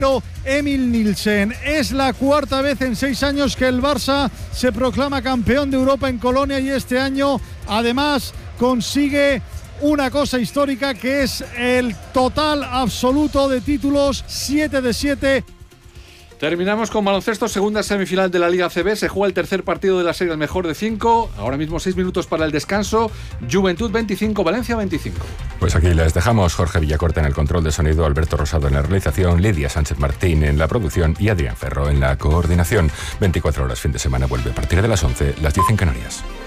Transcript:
Emil Nielsen. Es la cuarta vez en 6 años que el Barça se proclama campeón de Europa en Colonia y este año además consigue una cosa histórica, que es el total absoluto de títulos, 7 de 7. Terminamos con baloncesto, segunda semifinal de la Liga ACB. Se juega el tercer partido de la serie, el mejor de 5. Ahora mismo 6 minutos para el descanso. Juventud 25, Valencia 25. Pues aquí les dejamos. Jorge Villacorta en el control de sonido, Alberto Rosado en la realización, Lidia Sánchez Martín en la producción y Adrián Ferro en la coordinación. 24 horas fin de semana vuelve a partir de las 11, las 10 en Canarias.